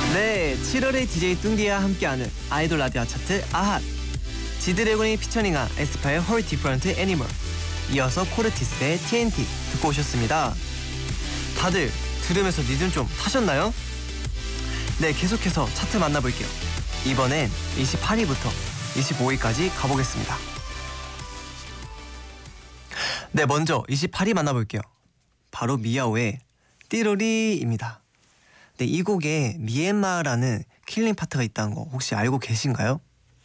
네, 7월에 DJ 뚱디와 함께하는 아이돌 라디오 차트 아핫. 지드래곤이 피처링한 에스파의 Whole Different Animal, 이어서 코르티스의 TNT 듣고 오셨습니다. 다들 들으면서 리듬 좀 타셨나요? 네, 계속해서 차트 만나볼게요. 이번엔 28위부터 25위까지 가보겠습니다. 네, 먼저 28위 만나볼게요. 바로 미야오의 띠로리입니다. 네, 이 곡에 미엔마라는 킬링 파트가 있다는 거 혹시 알고 계신가요?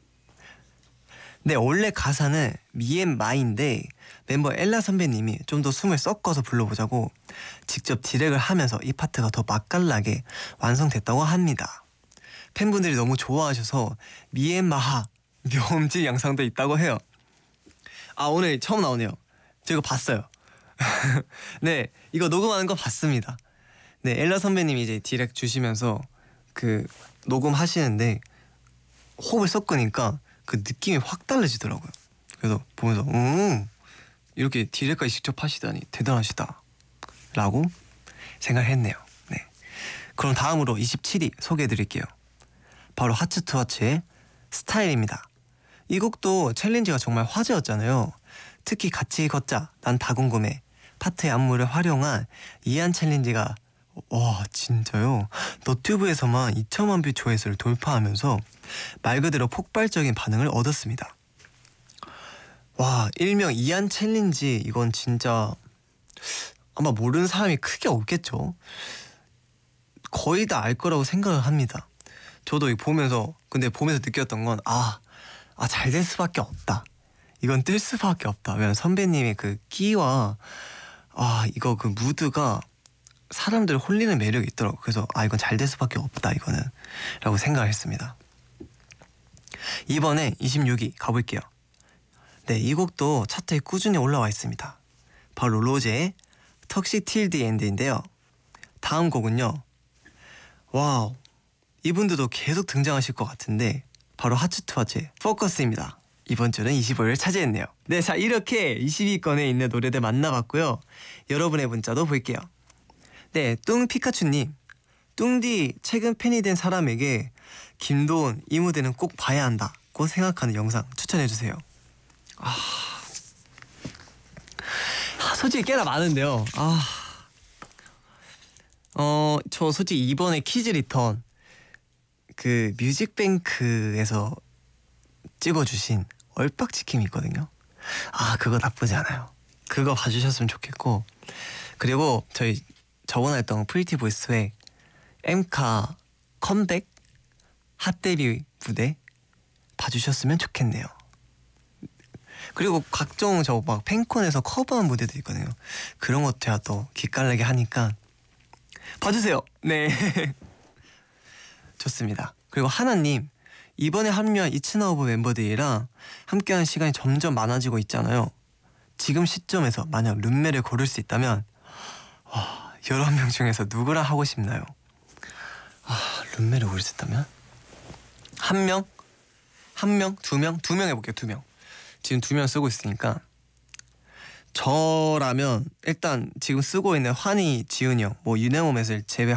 네, 원래 가사는 미엔마인데 멤버 엘라 선배님이 좀 더 숨을 섞어서 불러보자고 직접 디렉을 하면서 이 파트가 더 맛깔나게 완성됐다고 합니다. 팬분들이 너무 좋아하셔서 미엔마하 묘음질 영상도 있다고 해요. 아, 오늘 처음 나오네요. 저 이거 봤어요. 네, 이거 녹음하는 거 봤습니다. 네, 엘라 선배님이 이제 디렉 주시면서 그 녹음하시는데 호흡을 섞으니까 그 느낌이 확 달라지더라고요. 그래서 보면서 이렇게 디렉까지 직접 하시다니 대단하시다 라고 생각했네요. 네, 그럼 다음으로 27위 소개해드릴게요. 바로 하츠투하츠의 스타일입니다. 이 곡도 챌린지가 정말 화제였잖아요. 특히 같이 걷자 난 다 궁금해 파트의 안무를 활용한 이안 챌린지가, 와 진짜요? 너튜브에서만 2천만 뷰 조회수를 돌파하면서 말 그대로 폭발적인 반응을 얻었습니다. 와, 일명 이안 챌린지, 이건 진짜 아마 모르는 사람이 크게 없겠죠. 거의 다 알 거라고 생각을 합니다. 저도 이거 보면서 느꼈던 건 잘 될 수밖에 없다, 이건 뜰 수밖에 없다. 왜냐면 선배님의 그 끼와 이거 그 무드가 사람들 홀리는 매력이 있더라고요. 그래서 이건 잘 될 수밖에 없다, 이거는 라고 생각을 했습니다. 이번에 26위 가볼게요. 네, 이 곡도 차트에 꾸준히 올라와 있습니다. 바로 로제의 턱시 틸 디 엔드인데요. 다음 곡은요, 와우, 이분들도 계속 등장하실 것 같은데 바로 하츠투하츠의 포커스입니다. 이번 주는 25위를 차지했네요. 네, 자, 이렇게 20위권에 있는 노래들 만나봤고요. 여러분의 문자도 볼게요. 네, 뚱피카츄님, 뚱디 최근 팬이 된 사람에게 김도훈 이 무대는 꼭 봐야 한다고 생각하는 영상 추천해주세요. 솔직히 꽤나 많은데요. 저 솔직히 이번에 키즈 리턴 그 뮤직뱅크에서 찍어주신 얼빡치킴이 있거든요. 그거 나쁘지 않아요. 그거 봐주셨으면 좋겠고, 그리고 저번에 했던 프리티 보이스의 엠카 컴백 핫데뷔 무대 봐주셨으면 좋겠네요. 그리고 각종 저 막 팬콘에서 커버한 무대도 있거든요. 그런 것도 제가 또 기깔나게 하니까 봐주세요. 네. 좋습니다. 그리고 하나님, 이번에 합류한 이츠나오브 멤버들이랑 함께하는 시간이 점점 많아지고 있잖아요. 지금 시점에서 만약 룸메를 고를 수 있다면 11명 중에서 누구랑 하고 싶나요? 룸메를 고를 수 있다면? 한 명? 한 명? 두 명? 두 명 해볼게요. 두 명. 지금 2명 쓰고 있으니까 저라면 일단 지금 쓰고 있는 환희, 지훈이 형, 유네모맷을 제외